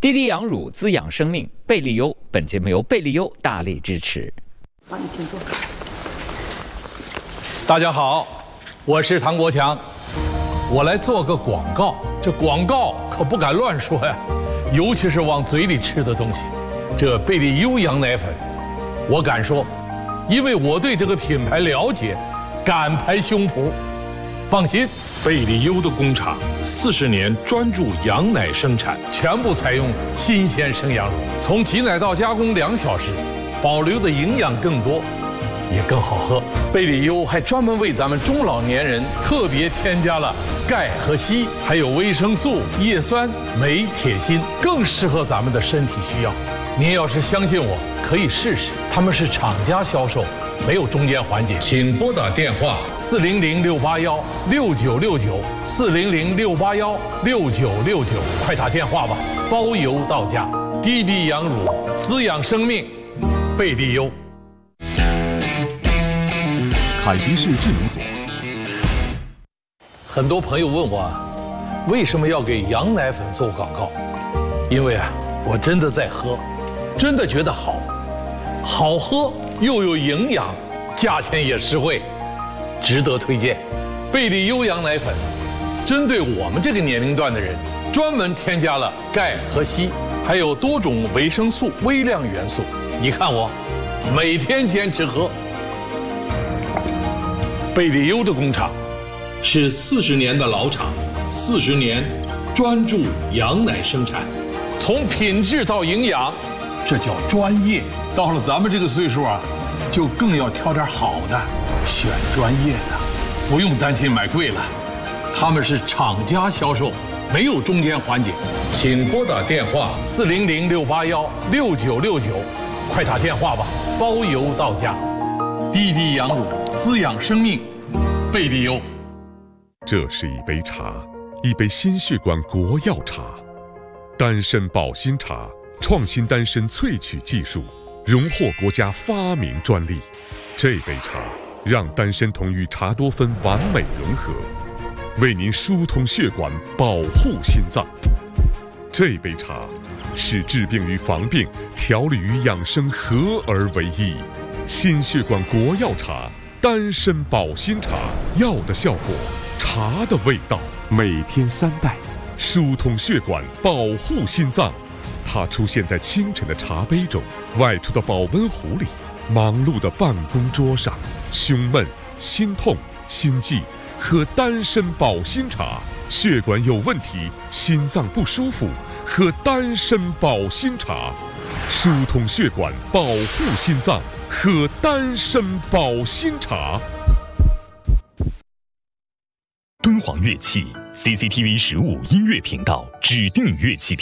滴滴养乳滋养生命，贝利优。本节目由贝利优大力支持。 好，你请坐。 大家好，我是唐国强，我来做个广告。这广告可不敢乱说呀，尤其是往嘴里吃的东西。这贝利优羊奶粉，我敢说，因为我对这个品牌了解，敢拍胸脯。放心， 贝利优的工厂40年专注羊奶生产， 全部采用新鲜生羊乳，从挤奶到加工2小时，保留的营养更多，也更好喝。贝利优还专门为咱们中老年人特别添加了钙和硒，还有维生素、叶酸、镁、铁、锌，更适合咱们的身体需要。您要是相信我，可以试试。他们是厂家销售，没有中间环节。 请拨打电话 400-681-6969，400-681-6969，快打电话吧，包邮到家。滴滴养乳，滋养生命，贝利优。 凯迪士智能锁。 很多朋友问我，为什么要给羊奶粉做广告？因为我真的在喝，真的觉得好，好喝又有营养，价钱也实惠，值得推荐。贝利优羊奶粉针对我们这个年龄段的人，专门添加了钙和硒，还有多种维生素、微量元素。你看我每天坚持喝。贝利优的工厂是40年的老厂，40年专注羊奶生产， 从品质到营养，这叫专业。到了咱们这个岁数就更要挑点好的，选专业的，不用担心买贵了。他们是厂家销售，没有中间环节。 请拨打电话 400-681-6969，快打电话吧，包邮到家。滴滴养乳，滋养生命，贝利优。 这是一杯茶，一杯心血管国药茶，丹参保心茶，创新丹参萃取技术，荣获国家发明专利。这杯茶让丹参同与茶多酚完美融合，为您疏通血管，保护心脏。这杯茶是治病与防病、调理与养生合而为一。心血管国药茶，丹参保心茶，药的效果，茶的味道，每天3袋，疏通血管，保护心脏。它出现在清晨的茶杯中，外出的保温壶里，忙碌的办公桌上。胸闷、心痛、心悸，喝丹参保心茶；血管有问题、心脏不舒服，喝丹参保心茶。疏通血管，保护心脏，喝丹参保心茶。 敦煌乐器 CCTV 15音乐频道指定乐器频道。